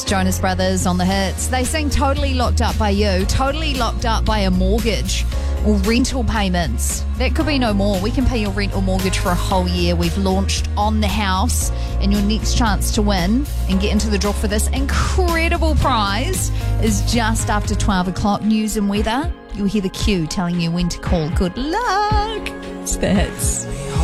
Jonas Brothers on the hits. They sing Totally Locked Up by You, totally locked up by a mortgage or rental payments. That could be no more. We can pay your rent or mortgage for a whole year. We've launched On the House, and your next chance to win and get into the draw for this incredible prize is just after 12 o'clock. News and weather. You'll hear the cue telling you when to call. Good luck. It's the hits.